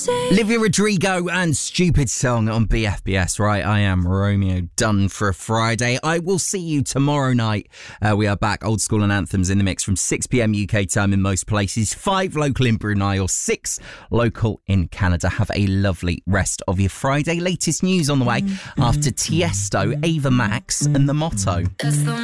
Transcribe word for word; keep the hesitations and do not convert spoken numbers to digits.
Olivia Rodrigo and Stupid Song on B F B S. Right, I am Romeo, done for a Friday. I will see you tomorrow night. Uh, we are back, old school and anthems in the mix from six p.m. U K time in most places, five local in Brunei or six local in Canada. Have a lovely rest of your Friday. Latest news on the way after Tiesto, Ava Max and The Motto.